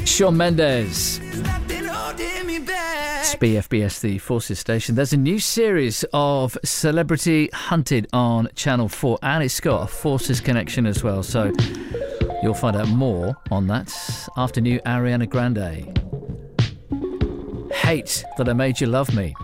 Shawn Mendes. It's BFBS, the Forces station. There's a new series of Celebrity Hunted on Channel 4, and it's got a Forces connection as well. So you'll find out more on that after new Ariana Grande. Hate That I Made You Love Me.